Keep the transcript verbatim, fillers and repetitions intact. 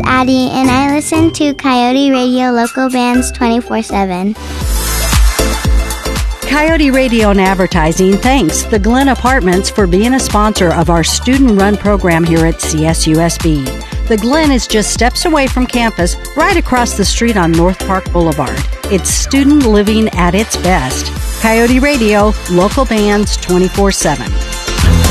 Addie, and I listen to Coyote Radio local bands twenty-four seven. Coyote Radio and Advertising thanks the Glen Apartments for being a sponsor of our student-run program here at C S U S B. The Glen is just steps away from campus, right across the street on North Park Boulevard. It's student living at its best. Coyote Radio, local bands twenty-four seven.